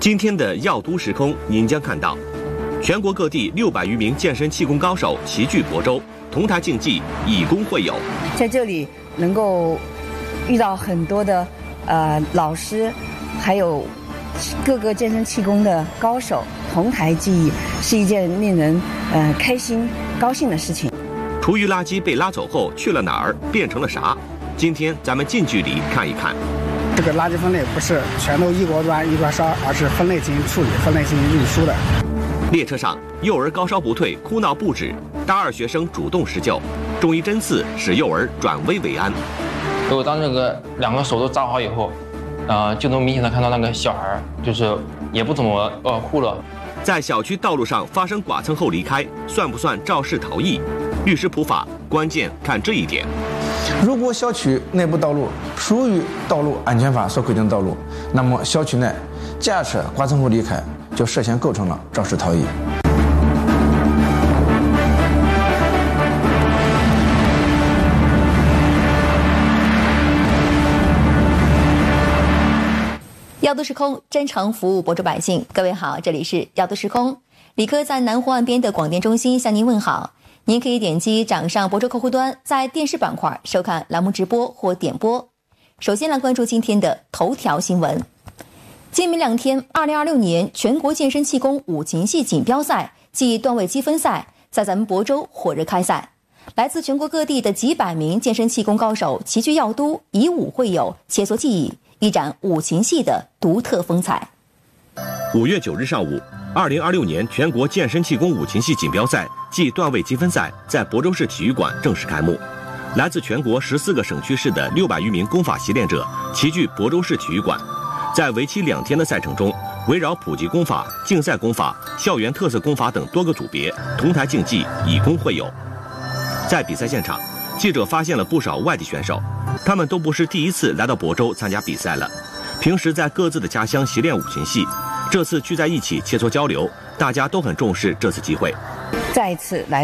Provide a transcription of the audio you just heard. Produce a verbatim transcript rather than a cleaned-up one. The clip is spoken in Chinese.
今天的药都时空，您将看到全国各地六百余名健身气功高手齐聚亳州，同台竞技，以功会友。 在这里能够遇到很多的呃老师，还有各个健身气功的高手同台技艺，是一件令人呃开心高兴的事情。 厨余垃圾被拉走后去了哪儿，变成了啥？今天咱们近距离看一看。 这个垃圾分类不是全都一锅端一锅烧，而是分类进行处理，分类进行运输的。 列车上，幼儿高烧不退，哭闹不止，大二学生主动施救，中医针刺使幼儿转危为安。 如果当这个两个手都扎好以后，呃，就能明显的看到那个小孩就是也不怎么呃哭了。 在小区道路上发生剐蹭后离开，算不算肇事逃逸？律师普法，关键看这一点。 如果小区内部道路属于道路安全法所规定道路，那么小区内驾车剐蹭后离开，就涉嫌构成了肇事逃逸。 药都时空真诚服务亳州百姓，各位好，这里是药都时空，李科在南湖岸边的广电中心向您问好。您可以点击掌上亳州客户端，在电视板块收看栏目直播或点播。首先来关注今天的头条新闻。今明两天，二零二六年全国健身气功五禽戏锦标赛暨段位积分赛在咱们亳州火热开赛。来自全国各地的几百名健身气功高手齐聚药都，以武会友，切磋技艺，一展五禽戏的独特风采。 五月九日上午，二零二六年全国健身气功五禽戏锦标赛暨段位积分赛在亳州市体育馆正式开幕。来自全国十四个省区市的六百余名功法习练者齐聚亳州市体育馆，在为期两天的赛程中，围绕普及功法、竞赛功法、校园特色功法等多个组别同台竞技，以功会友。在比赛现场，记者发现了不少外地选手，他们都不是第一次来到亳州参加比赛了，平时在各自的家乡习练五禽戏，这次聚在一起切磋交流，大家都很重视这次机会。 再一次来